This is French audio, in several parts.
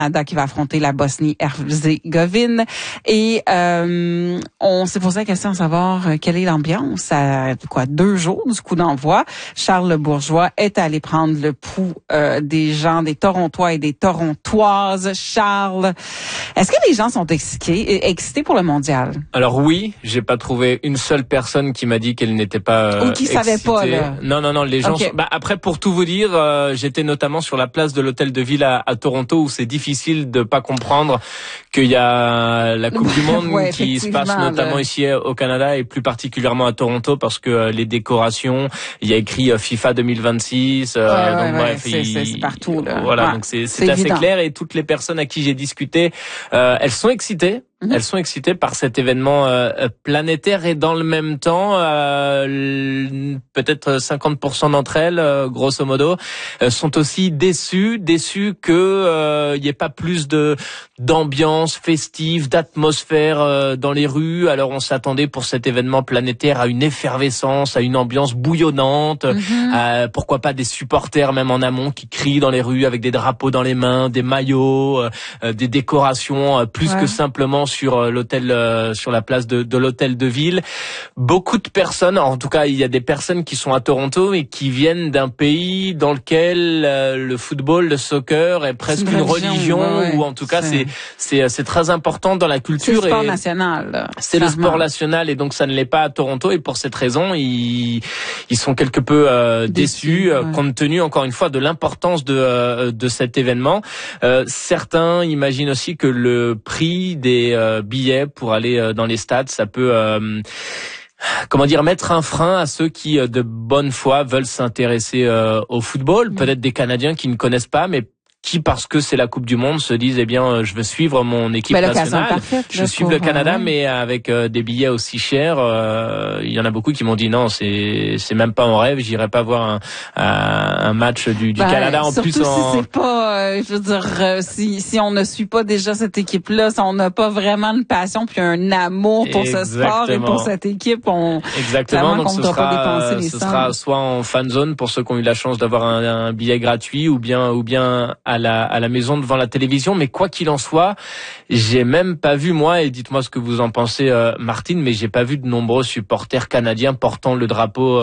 Canada qui va affronter la Bosnie-Herzégovine. Et on s'est posé la question de savoir quelle est l'ambiance à 2 jours du coup d'envoi. Charles Le Bourgeois est allé prendre le pouls des gens, des Torontois et des Torontoises. Charles, est-ce que les gens sont excités pour le mondial? Alors oui, j'ai pas trouvé une seule personne qui m'a dit qu'elle n'était pas ou qui savait pas là. Non, les gens. Okay. Après, pour tout vous dire, j'étais notamment sur la place de l'Hôtel de Ville à Toronto où c'est difficile de pas comprendre qu'il y a la Coupe du Monde qui se passe notamment ici au Canada et plus particulièrement à Toronto parce que les décorations, il y a écrit FIFA 2026. C'est partout là. Voilà, donc c'est assez clair et toutes les personnes à qui j'ai discuté, elles sont excitées. Elles sont excitées par cet événement planétaire et dans le même temps, peut-être 50% d'entre elles, grosso modo, sont aussi déçues que il y ait pas plus d'ambiance festive, d'atmosphère dans les rues. Alors on s'attendait pour cet événement planétaire à une effervescence, à une ambiance bouillonnante, pourquoi pas des supporters même en amont qui crient dans les rues avec des drapeaux dans les mains, des maillots, des décorations plus que simplement sur l'hôtel, sur la place de l'hôtel de ville. Beaucoup de personnes, en tout cas il y a des personnes qui sont à Toronto et qui viennent d'un pays dans lequel le football, le soccer est presque une religion ou en tout cas c'est très important dans la culture. C'est le sport national. C'est le sport national et donc ça ne l'est pas à Toronto et pour cette raison ils sont quelque peu déçus compte tenu encore une fois de l'importance de cet événement. Certains imaginent aussi que le prix des billets pour aller dans les stades, ça peut mettre un frein à ceux qui de bonne foi veulent s'intéresser au football, peut-être des Canadiens qui ne connaissent pas mais qui, parce que c'est la Coupe du Monde, se disent, je veux suivre mon équipe nationale. Je veux suivre le Canada, mais avec des billets aussi chers. Il y en a beaucoup qui m'ont dit, non, c'est même pas en rêve, j'irai pas voir un match du Canada en plus. Surtout si c'est pas, je veux dire, si on ne suit pas déjà cette équipe-là, si on n'a pas vraiment une passion puis un amour pour ce sport et pour cette équipe, Exactement. Donc ce sera soit en fan zone pour ceux qui ont eu la chance d'avoir un billet gratuit ou bien à la maison devant la télévision, mais quoi qu'il en soit, j'ai même pas vu moi, et dites-moi ce que vous en pensez Martine, mais j'ai pas vu de nombreux supporters canadiens portant le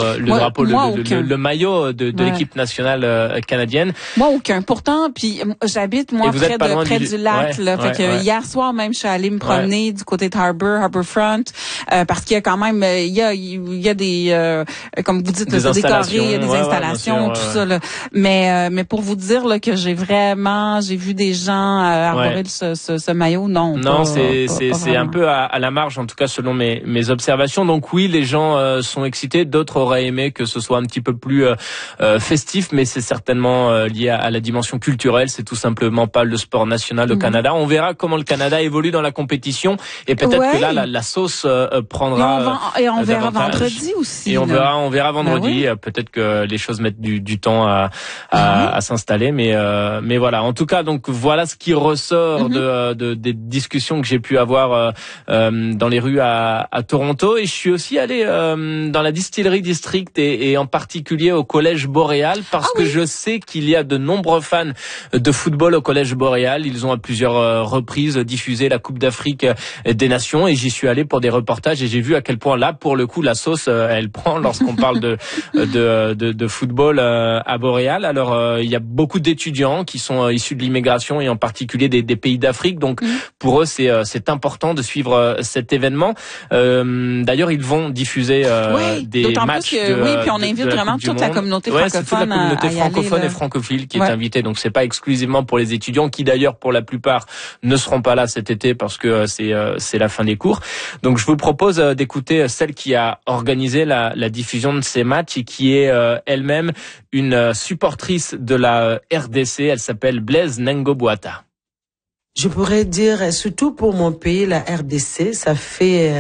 maillot de l'équipe nationale canadienne. Moi aucun. Pourtant, puis j'habite près du lac fait que hier soir même je suis allée me promener du côté de Harbourfront parce qu'il y a quand même il y a des comme vous dites, c'est décoré, il y a des installations, tout ça là. Mais pour vous dire là que j'ai vu des gens arborer ce maillot, non. Non, c'est un peu à la marge, en tout cas selon mes observations. Donc oui, les gens sont excités. D'autres auraient aimé que ce soit un petit peu plus festif, mais c'est certainement lié à la dimension culturelle. C'est tout simplement pas le sport national au Canada. On verra comment le Canada évolue dans la compétition et peut-être que là la sauce prendra. Et on verra vendredi aussi. Et on verra vendredi. Peut-être que les choses mettent du temps à s'installer, mais voilà. En tout cas, donc voilà ce qui ressort des discussions que j'ai pu avoir dans les rues à Toronto. Et je suis aussi allé dans la Distillery District et en particulier au Collège Boréal parce que je sais qu'il y a de nombreux fans de football au Collège Boréal. Ils ont à plusieurs reprises diffusé la Coupe d'Afrique des Nations et j'y suis allé pour des reportages et j'ai vu à quel point là, pour le coup, la sauce elle prend lorsqu'on parle de football à Boréal. Alors il y a beaucoup d'étudiants qui sont issus de l'immigration et en particulier des pays d'Afrique. Donc pour eux c'est important de suivre cet événement. D'ailleurs ils vont diffuser des matchs puis on invite vraiment toute la communauté francophone. C'est toute la communauté francophone et francophile qui est invitée. Donc c'est pas exclusivement pour les étudiants qui d'ailleurs pour la plupart ne seront pas là cet été parce que c'est la fin des cours. Donc je vous propose d'écouter celle qui a organisé la diffusion de ces matchs et qui est elle-même une supportrice de la RDC. Elle s'appelle Blaise Nengobouata. Je pourrais dire, surtout pour mon pays, la RDC, ça fait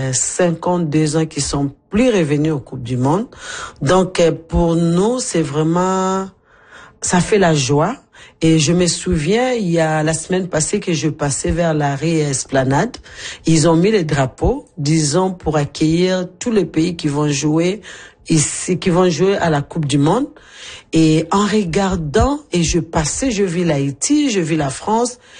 52 ans qu'ils sont plus revenus aux Coupes du Monde. Donc pour nous, c'est vraiment, ça fait la joie. Et je me souviens, il y a la semaine passée que je passais vers l'arrêt Esplanade. Ils ont mis les drapeaux, disons, pour accueillir tous les pays qui vont jouer ici, qui vont jouer à la Coupe du Monde. Et en regardant, et je passais, je vis l'Haïti, je vis la France,